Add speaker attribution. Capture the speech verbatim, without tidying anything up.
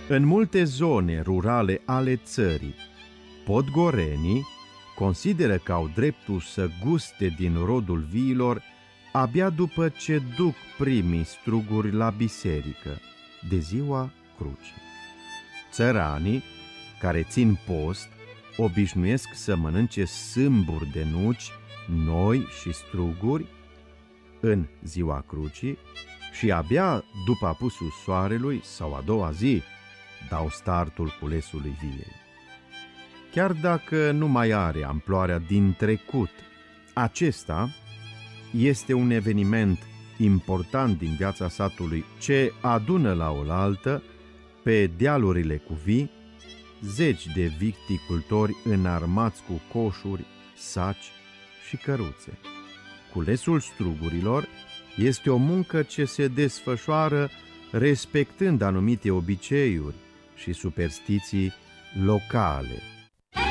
Speaker 1: În multe zone rurale ale țării, podgorenii consideră că au dreptul să guste din rodul viilor abia după ce duc primii struguri la biserică, de ziua crucii. Țăranii, care țin post, obișnuiesc să mănânce sâmburi de nuci, noi și struguri în ziua crucii și abia după apusul soarelui sau a doua zi dau startul culesului viei. Chiar dacă nu mai are amploarea din trecut, acesta este un eveniment important din viața satului ce adună la oaltă, pe dealurile cu vii, zeci de viticultori înarmați cu coșuri, saci și căruțe. Culesul strugurilor este o muncă ce se desfășoară respectând anumite obiceiuri și superstiții locale.